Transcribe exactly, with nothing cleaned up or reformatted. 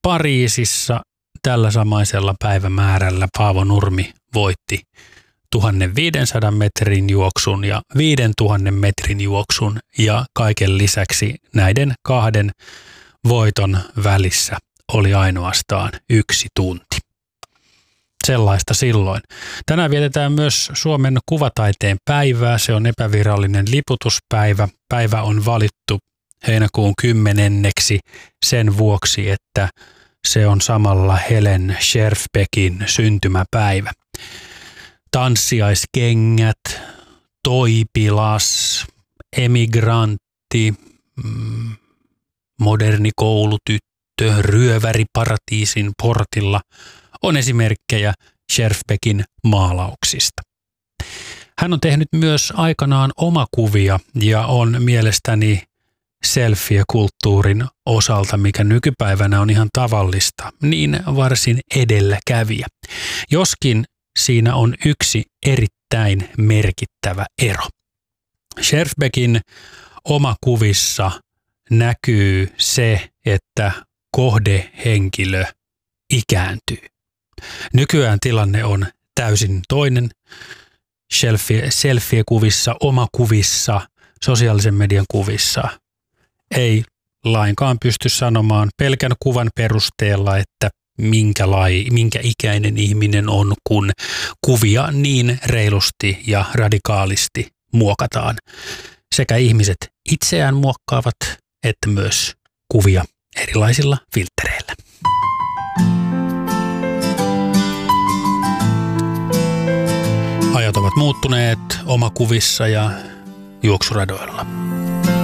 Pariisissa tällä samaisella päivämäärällä Paavo Nurmi voitti tuhatviisisataa metrin juoksun ja viisituhatta metrin juoksun ja kaiken lisäksi näiden kahden voiton välissä oli ainoastaan yksi tunti. Sellaista silloin. Tänään vietetään myös Suomen kuvataiteen päivää. Se on epävirallinen liputuspäivä. Päivä on valittu heinäkuun kymmenenneksi sen vuoksi, että se on samalla Helen Scherfbeckin syntymäpäivä. Tanssiaiskengät, Toipilas, Emigrantti, Moderni koulutyttö, Ryöväriparatiisin portilla on esimerkkejä Scherfbeckin maalauksista. Hän on tehnyt myös aikanaan omakuvia ja on mielestäni selfie-kulttuurin osalta, mikä nykypäivänä on ihan tavallista, niin varsin edelläkävijä. Joskin siinä on yksi erittäin merkittävä ero. Scherfbeckin omakuvissa näkyy se, että kohdehenkilö ikääntyy. Nykyään tilanne on täysin toinen. Selfie-kuvissa, omakuvissa, sosiaalisen median kuvissa ei lainkaan pysty sanomaan pelkän kuvan perusteella, että minkä, lai, minkä ikäinen ihminen on, kun kuvia niin reilusti ja radikaalisti muokataan. Sekä ihmiset itseään muokkaavat, että myös kuvia erilaisilla filtreillä. Ajat ovat muuttuneet omakuvissa ja juoksuradoilla.